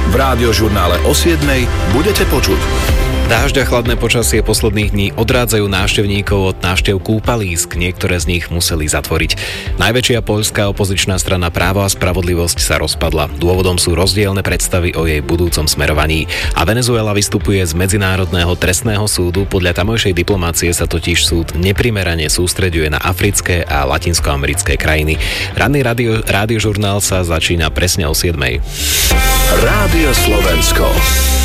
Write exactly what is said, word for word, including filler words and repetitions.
V Rádiožurnále o siedmej budete počuť. Dážď a chladné počasie posledných dní odrádzajú návštevníkov od návštev kúpalísk, niektoré z nich museli zatvoriť. Najväčšia poľská opozičná strana Právo a spravodlivosť sa rozpadla. Dôvodom sú rozdielne predstavy o jej budúcom smerovaní. A Venezuela vystupuje z Medzinárodného trestného súdu. Podľa tamojšej diplomácie sa totiž súd neprimerane sústreďuje na africké a latinskoamerické krajiny. Ranný rádio, rádiožurnál sa začína presne o siedmej. Rádio Slovensko.